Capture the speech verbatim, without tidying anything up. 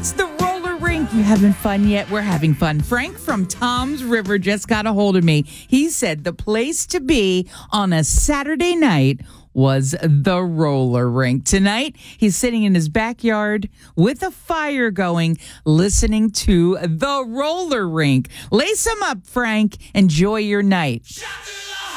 It's the roller rink. You having fun yet? We're having fun. Frank from Tom's River just got a hold of me. He said the place to be on a Saturday night was the roller rink. Tonight, he's sitting in his backyard with a fire going, listening to the roller rink. Lace him up, Frank. Enjoy your night.